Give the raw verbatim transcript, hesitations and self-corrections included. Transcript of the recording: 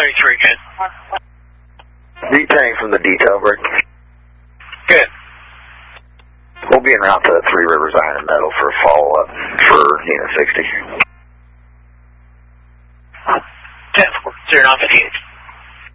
thirty-three, good. Detailing from the detail break. Good. We'll be en route to Three Rivers Iron and Metal for a follow-up for Unit sixty. ten four, zero nine fifty-eight.